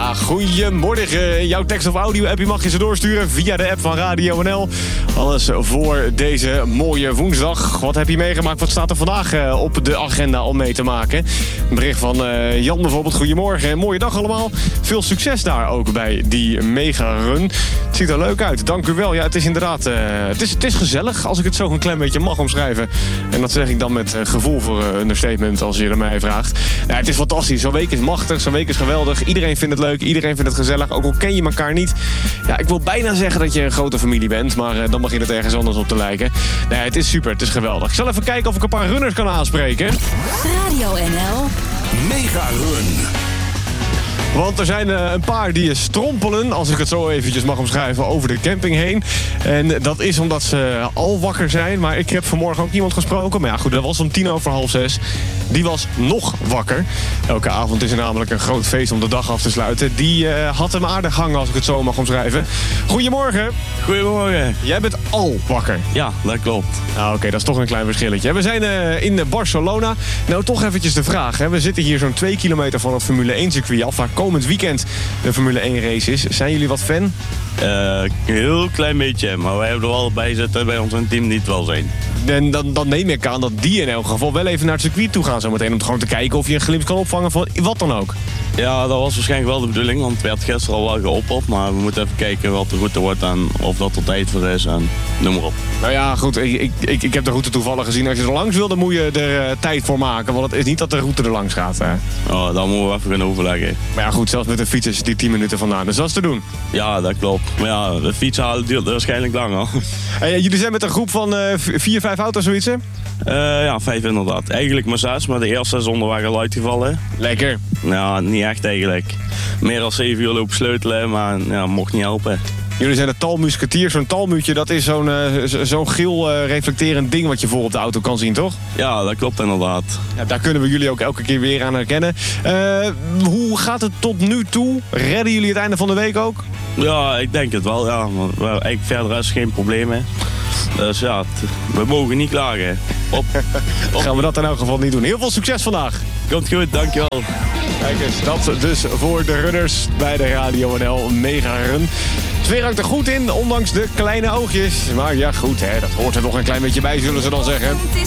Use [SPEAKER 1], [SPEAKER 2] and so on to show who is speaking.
[SPEAKER 1] Ja, goedemorgen. Jouw tekst of audio-appje mag je ze doorsturen via de app van Radio NL. Alles voor deze mooie woensdag. Wat heb je meegemaakt? Wat staat er vandaag op de agenda om mee te maken? Een bericht van Jan bijvoorbeeld. Goedemorgen. Mooie dag allemaal. Veel succes daar ook bij die mega-run. Het ziet er leuk uit. Dank u wel. Ja, het is inderdaad... Het is gezellig, als ik het zo een klein beetje mag omschrijven. En dat zeg ik dan met gevoel voor understatement, als je er mij vraagt. Ja, het is fantastisch. Zo'n week is machtig. Zo'n week is geweldig. Iedereen vindt het leuk. Iedereen vindt het gezellig. Ook al ken je elkaar niet. Ja, ik wil bijna zeggen dat je een grote familie bent. Maar dan begint het ergens anders op te lijken. Nee, het is super. Het is geweldig. Ik zal even kijken of ik een paar runners kan aanspreken.
[SPEAKER 2] Radio NL.
[SPEAKER 3] Mega Run.
[SPEAKER 1] Want er zijn een paar die strompelen, als ik het zo eventjes mag omschrijven, over de camping heen. En dat is omdat ze al wakker zijn. Maar ik heb vanmorgen ook iemand gesproken. Maar ja, goed, dat was om 5:10. Die was nog wakker. Elke avond is er namelijk een groot feest om de dag af te sluiten. Die had hem aardig hangen, als ik het zo mag omschrijven. Goedemorgen.
[SPEAKER 4] Goedemorgen.
[SPEAKER 1] Jij bent al wakker.
[SPEAKER 4] Ja, dat klopt.
[SPEAKER 1] Nou, oké, dat is toch een klein verschilletje. We zijn in Barcelona. Nou, toch eventjes de vraag. Hè. We zitten hier zo'n 2 kilometer van het Formule 1 circuit af, waar komend weekend de Formule 1 race is. Zijn jullie wat fan?
[SPEAKER 4] Een heel klein beetje, maar wij hebben er wel bij zitten bij ons een team die het wel zijn.
[SPEAKER 1] En dan neem ik aan dat die in elk geval wel even naar het circuit toe gaan zometeen, om gewoon te kijken of je een glimp kan opvangen van wat dan ook.
[SPEAKER 4] Ja, dat was waarschijnlijk wel de bedoeling, want het werd gisteren al wel geopperd. Maar we moeten even kijken wat de route wordt en of dat er tijd voor is en noem maar op.
[SPEAKER 1] Nou ja, goed, ik heb de route toevallig gezien. Als je er langs wil, dan moet je er tijd voor maken. Want het is niet dat de route er langs gaat.
[SPEAKER 4] Oh, dan moeten we even gaan overleggen.
[SPEAKER 1] Maar ja, goed, zelfs met een fiets is die 10 minuten vandaan. Dus dat is te doen.
[SPEAKER 4] Ja, dat klopt. Maar ja, de fiets halen duurt waarschijnlijk langer.
[SPEAKER 1] En jullie zijn met een groep van 4, 5 auto's, zoiets, hè?
[SPEAKER 4] Ja, 5 inderdaad. Eigenlijk maar 6, maar de eerste is onderweg al uitgevallen.
[SPEAKER 1] Lekker.
[SPEAKER 4] Nou, niet echt eigenlijk. Meer dan 7 uur lopen sleutelen, maar ja, mocht niet helpen.
[SPEAKER 1] Jullie zijn de talmusketier. Zo'n talmuutje, dat is zo'n geel reflecterend ding wat je voor op de auto kan zien, toch?
[SPEAKER 4] Ja, dat klopt inderdaad.
[SPEAKER 1] Ja, daar kunnen we jullie ook elke keer weer aan herkennen. Hoe gaat het tot nu toe? Redden jullie het einde van de week ook?
[SPEAKER 4] Ja, ik denk het wel. Ja. Maar eigenlijk verder is geen probleem. Hè. Dus ja, we mogen niet klagen.
[SPEAKER 1] Gaan we dat in elk geval niet doen. Heel veel succes vandaag.
[SPEAKER 4] Komt goed, dankjewel.
[SPEAKER 1] Kijk eens, dat dus voor de runners bij de Radio NL Mega Run. Sfeer hangt er goed in, ondanks de kleine oogjes. Maar ja, goed, hè, dat hoort er nog een klein beetje bij, zullen ze dan zeggen.